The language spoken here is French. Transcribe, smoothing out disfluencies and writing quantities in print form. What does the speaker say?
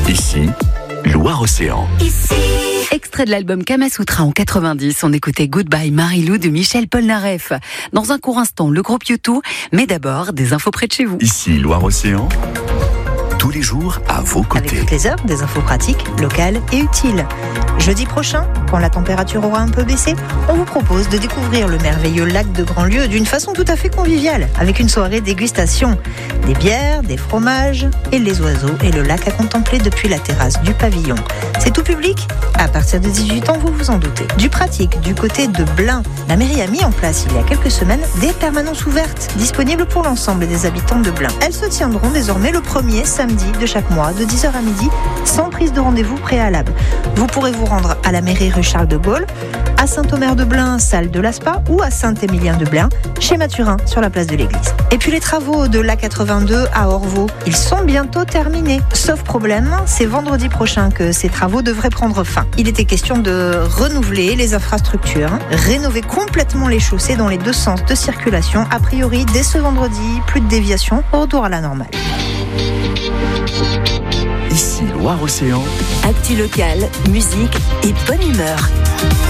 Ici, Loire-Océan. Extrait de l'album Kamasutra en 90, on écoutait Goodbye Marilou de Michel Polnareff. Dans un court instant, le groupe U2, mais d'abord, des infos près de chez vous. Ici, Loire-Océan. Tous les jours à vos côtés. Avec toutes les heures, des infos pratiques, locales et utiles. Jeudi prochain, quand la température aura un peu baissé, on vous propose de découvrir le merveilleux lac de Grandlieu d'une façon tout à fait conviviale, avec une soirée dégustation. Des bières, des fromages et les oiseaux et le lac à contempler depuis la terrasse du pavillon. C'est tout public. À partir de 18 ans, vous vous en doutez. Du pratique, du côté de Blain, la mairie a mis en place il y a quelques semaines des permanences ouvertes, disponibles pour l'ensemble des habitants de Blain. Elles se tiendront désormais le premier samedi de chaque mois, de 10h à midi, sans prise de rendez-vous préalable. Vous pourrez vous rendre à la mairie rue Charles de Gaulle, à Saint-Omer-de-Blain, salle de l'Aspa, ou à Saint-Émilien-de-Blain, chez Mathurin, sur la place de l'église. Et puis les travaux de l'A82 à Orvaux, ils sont bientôt terminés. Sauf problème, c'est vendredi prochain que ces travaux devraient prendre fin. Il était question de renouveler les infrastructures, rénover complètement les chaussées dans les deux sens de circulation. A priori, dès ce vendredi, plus de déviation, retour à la normale. Ici, Loire-Océan. Actu local, musique et bonne humeur.